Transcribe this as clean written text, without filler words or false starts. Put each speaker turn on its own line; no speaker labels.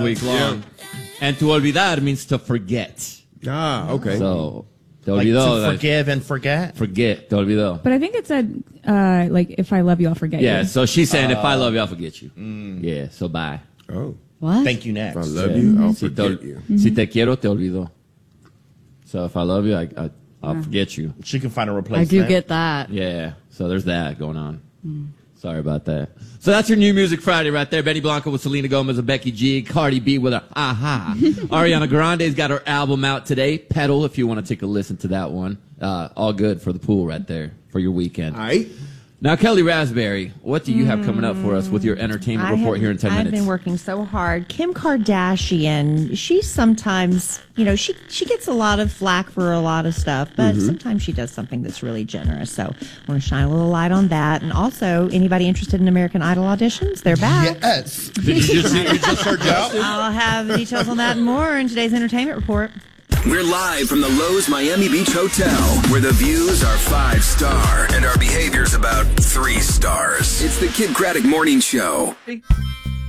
week long. And to olvidar means to forget.
Ah, okay.
So, te
Like
olvidó.
to forgive and forget?
Forget, te olvidó.
But I think it said, like, if I love you, I'll forget you.
Yeah, so she's saying, if I love you, I'll forget you. Yeah, so bye.
Oh.
What?
Thank you next.
If I love you, I'll
Si
forget
te,
you.
si te quiero, te olvido. So if I love you, I'll forget you.
She can find a
I
replacement.
do get that.
Yeah, so there's that going on. Sorry about that. So that's your New Music Friday right there. Benny Blanco with Selena Gomez and Becky G. Cardi B with her Aha. Ariana Grande's got her album out today. Pedal, if you want to take a listen to that one. All good for the pool right there for your weekend.
All right.
Now, Kelly Raspberry, what do you have coming up for us with your entertainment report here in 10 minutes?
I've been working so hard. Kim Kardashian, she sometimes, she gets a lot of flack for a lot of stuff, but sometimes she does something that's really generous. So I want to shine a little light on that. And also, anybody interested in American Idol auditions, they're back.
Yes.
Did you just heard Justin?
I'll have details on that and more in today's entertainment report.
We're live from the Lowe's Miami Beach Hotel, where the views are 5-star and our behavior's about 3 stars. It's the Kid Craddock Morning Show.